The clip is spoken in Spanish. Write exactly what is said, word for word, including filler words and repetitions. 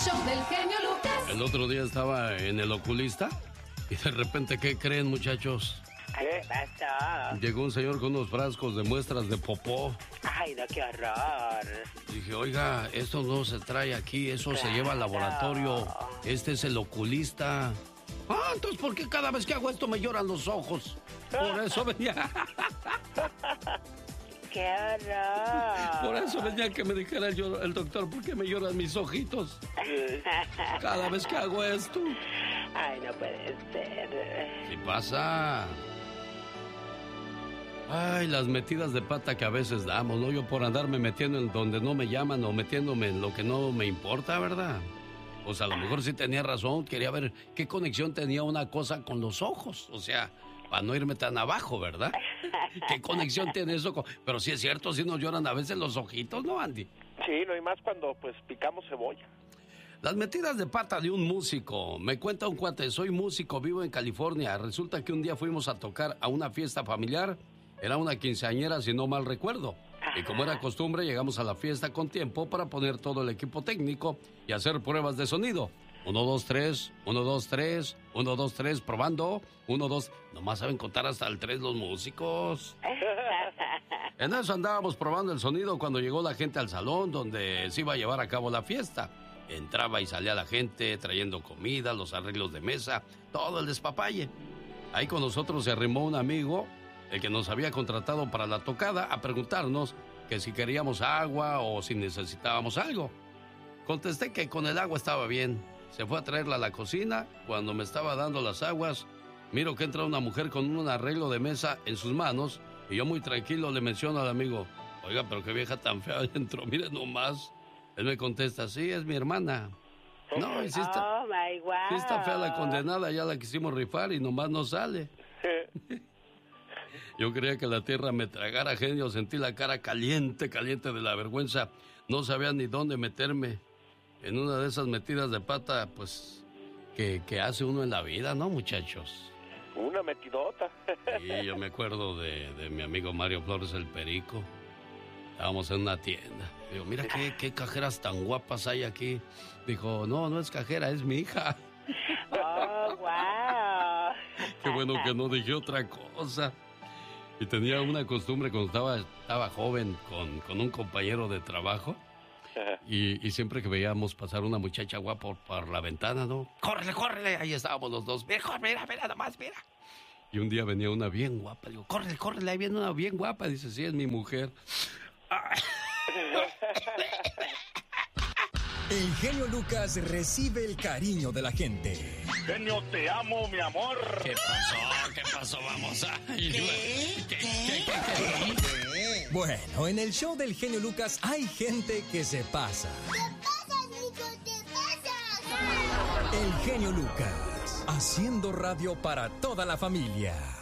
show del genio Lucas. El otro día estaba en el oculista y de repente, ¿qué creen, muchachos? ¿Qué pasó? Llegó un señor con unos frascos de muestras de popó. Ay, no, qué horror. Dije, oiga, esto no se trae aquí, eso Claro. se lleva al laboratorio. Este es el oculista. Ah, entonces, ¿por qué cada vez que hago esto me lloran los ojos? Por eso venía. ¡Qué horror! Por eso venía que me dijera el, llor- el doctor, ¿por qué me lloran mis ojitos? Cada vez que hago esto. Ay, no puede ser. ¿Qué pasa? Ay, las metidas de pata que a veces damos, ¿no? Yo por andarme metiendo en donde no me llaman o metiéndome en lo que no me importa, ¿verdad? Pues a lo mejor sí tenía razón, quería ver qué conexión tenía una cosa con los ojos, o sea, para no irme tan abajo, ¿verdad? ¿Qué conexión tiene eso? Con... Pero sí es cierto, sí nos lloran a veces los ojitos, ¿no, Andy? Sí, no hay más cuando pues picamos cebolla. Las metidas de pata de un músico. Me cuenta un cuate, soy músico, vivo en California. Resulta que un día fuimos a tocar a una fiesta familiar. Era una quinceañera, si no mal recuerdo. Y como era costumbre, llegamos a la fiesta con tiempo para poner todo el equipo técnico y hacer pruebas de sonido. Uno, dos, tres, uno, dos, tres, uno, dos, tres, probando, uno, dos... Nomás saben contar hasta el tres los músicos. En eso andábamos probando el sonido cuando llegó la gente al salón donde se iba a llevar a cabo la fiesta. Entraba y salía la gente trayendo comida, los arreglos de mesa, todo el despapalle. Ahí con nosotros se arrimó un amigo, el que nos había contratado para la tocada, a preguntarnos que si queríamos agua o si necesitábamos algo. Contesté que con el agua estaba bien. Se fue a traerla a la cocina. Cuando me estaba dando las aguas, miro que entra una mujer con un arreglo de mesa en sus manos y yo muy tranquilo le menciono al amigo, oiga, pero qué vieja tan fea adentro, mire nomás. Él me contesta, sí, es mi hermana. No, y sí está, Oh, my God. sí está fea la condenada, ya la quisimos rifar y nomás no sale. Yo creía que la tierra me tragara, genio, sentí la cara caliente, caliente de la vergüenza. No sabía ni dónde meterme. En una de esas metidas de pata, pues, que, que hace uno en la vida, ¿no, muchachos? Una metidota. Y yo me acuerdo de, de mi amigo Mario Flores, el Perico. Estábamos en una tienda. Digo, mira qué, qué cajeras tan guapas hay aquí. Dijo, no, no es cajera, es mi hija. Oh, wow. Qué bueno que no dije otra cosa. Y tenía una costumbre cuando estaba, estaba joven con, con un compañero de trabajo. Y, y siempre que veíamos pasar una muchacha guapa por, por la ventana, ¿no? ¡Córrele, córrele! Ahí estábamos los dos. Mira, mira, mira, nomás, mira. Y un día venía una bien guapa. Digo, córrele, córrele, ahí viene una bien guapa. Dice, sí, es mi mujer. El genio Lucas recibe el cariño de la gente. Genio, te amo, mi amor. ¿Qué pasó? ¿Qué pasó? Vamos a... ¿Qué? ¿Qué? ¿Qué? ¿Qué? ¿Qué? Bueno, en el show del genio Lucas hay gente que se pasa. ¿Qué pasa, Nico? ¿Qué pasa? El genio Lucas, haciendo radio para toda la familia.